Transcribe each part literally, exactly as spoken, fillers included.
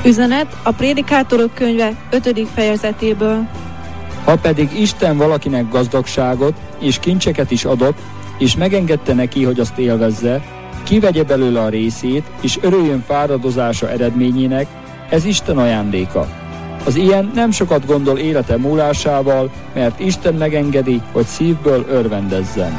Üzenet a Prédikátorok könyve ötödik fejezetéből. Ha pedig Isten valakinek gazdagságot és kincseket is adott, és megengedte neki, hogy azt élvezze, kivegye belőle a részét, és örüljön fáradozása eredményének, ez Isten ajándéka. Az ilyen nem sokat gondol élete múlásával, mert Isten megengedi, hogy szívből örvendezzen.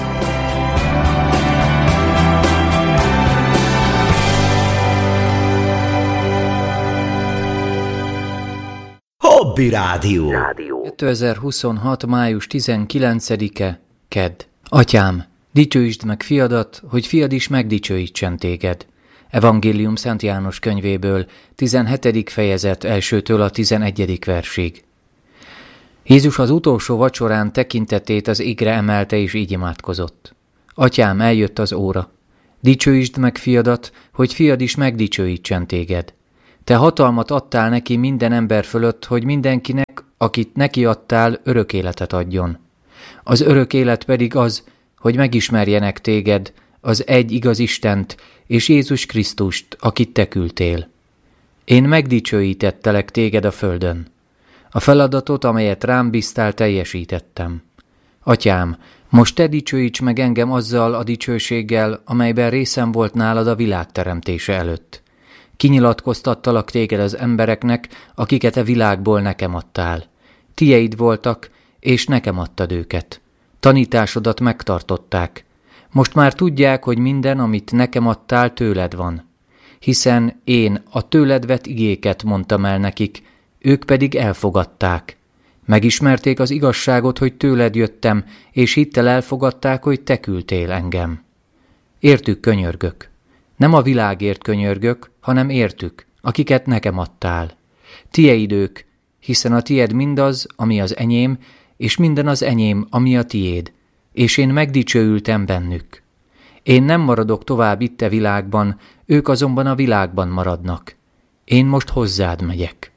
Hobby Rádió. kétezer-huszonhat. május tizenkilencedike. Kedd. Atyám, dicsőítsd meg fiadat, hogy fiad is megdicsőítsen téged. Evangélium Szent János könyvéből, tizenhetedik fejezet elsőtől a tizenegyedik versig. Jézus az utolsó vacsorán tekintetét az égre emelte és így imádkozott. Atyám, eljött az óra. Dicsőítsd meg fiadat, hogy fiad is megdicsőítsen téged. Te hatalmat adtál neki minden ember fölött, hogy mindenkinek, akit neki adtál, örök életet adjon. Az örök élet pedig az, hogy megismerjenek téged, az egy igaz Istent, és Jézus Krisztust, akit te küldtél. Én megdicsőítettelek téged a földön. A feladatot, amelyet rám bíztál, teljesítettem. Atyám, most te dicsőíts meg engem azzal a dicsőséggel, amelyben részem volt nálad a világ teremtése előtt. Kinyilatkoztattalak téged az embereknek, akiket a világból nekem adtál. Tieid voltak, és nekem adtad őket. Tanításodat megtartották. Most már tudják, hogy minden, amit nekem adtál, tőled van. Hiszen én a tőled vett igéket mondtam el nekik, ők pedig elfogadták. Megismerték az igazságot, hogy tőled jöttem, és hittel elfogadták, hogy te küldtél engem. Értük könyörgök. Nem a világért könyörgök, hanem értük, akiket nekem adtál. Tieid ők, hiszen a tied mindaz, ami az enyém, és minden az enyém, ami a tiéd, és én megdicsőültem bennük. Én nem maradok tovább itt a világban, ők azonban a világban maradnak. Én most hozzád megyek.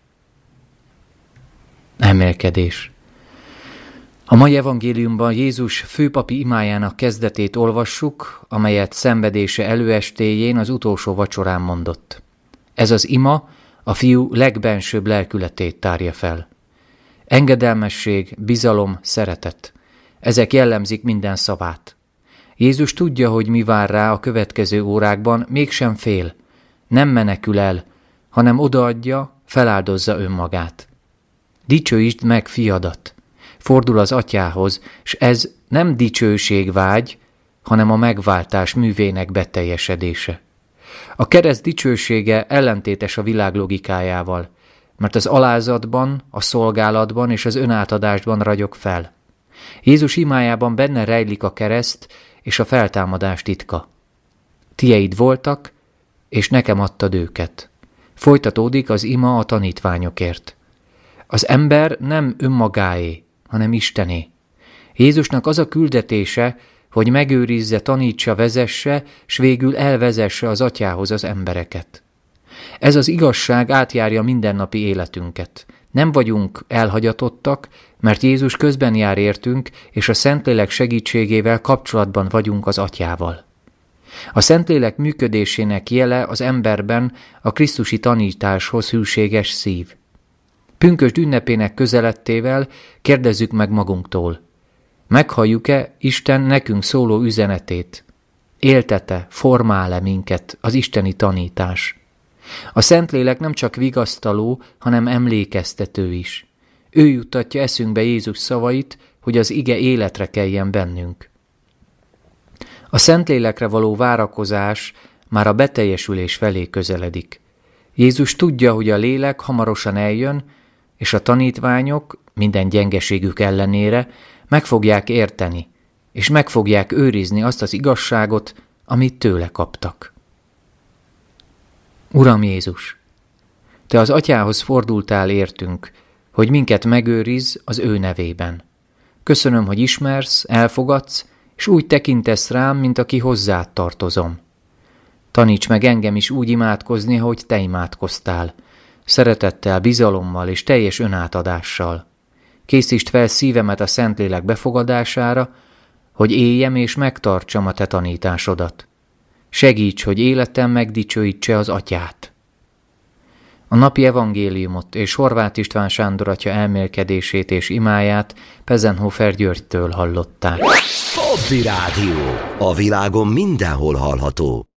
Emelkedés. A mai evangéliumban Jézus főpapi imájának kezdetét olvassuk, amelyet szenvedése előestéjén az utolsó vacsorán mondott. Ez az ima a fiú legbensőbb lelkületét tárja fel. Engedelmesség, bizalom, szeretet. Ezek jellemzik minden szavát. Jézus tudja, hogy mi vár rá a következő órákban, mégsem fél. Nem menekül el, hanem odaadja, feláldozza önmagát. Dicsőítsd meg fiadat! Fordul az atyához, s ez nem dicsőségvágy, hanem a megváltás művének beteljesedése. A kereszt dicsősége ellentétes a világ logikájával, mert az alázatban, a szolgálatban és az önátadásban ragyog fel. Jézus imájában benne rejlik a kereszt és a feltámadás titka. Tieid voltak, és nekem adtad őket. Folytatódik az ima a tanítványokért. Az ember nem önmagáé, hanem Istené. Jézusnak az a küldetése, hogy megőrizze, tanítsa, vezesse, s végül elvezesse az atyához az embereket. Ez az igazság átjárja mindennapi életünket. Nem vagyunk elhagyatottak, mert Jézus közben jár értünk, és a Szentlélek segítségével kapcsolatban vagyunk az atyával. A Szentlélek működésének jele az emberben a krisztusi tanításhoz hűséges szív. Pünkösd ünnepének közelettével kérdezzük meg magunktól. Meghalljuk-e Isten nekünk szóló üzenetét? Éltete, formál-e minket az isteni tanítás? A Szentlélek nem csak vigasztaló, hanem emlékeztető is. Ő juttatja eszünkbe Jézus szavait, hogy az ige életre keljen bennünk. A Szentlélekre való várakozás már a beteljesülés felé közeledik. Jézus tudja, hogy a lélek hamarosan eljön, és a tanítványok minden gyengeségük ellenére meg fogják érteni, és meg fogják őrizni azt az igazságot, amit tőle kaptak. Uram Jézus, Te az atyához fordultál értünk, hogy minket megőriz az ő nevében. Köszönöm, hogy ismersz, elfogadsz, és úgy tekintesz rám, mint aki hozzád tartozom. Taníts meg engem is úgy imádkozni, ahogy Te imádkoztál, szeretettel, bizalommal és teljes önátadással. Készítsd fel szívemet a Szentlélek befogadására, hogy éljem és megtartsam a Te tanításodat. Segíts, hogy életem megdicsőítse az Atyát. A napi evangéliumot és Horváth István Sándor atya elmélkedését és imáját Pezenhofer Györgytől hallották. Hobby Rádió. A világon mindenhol hallható.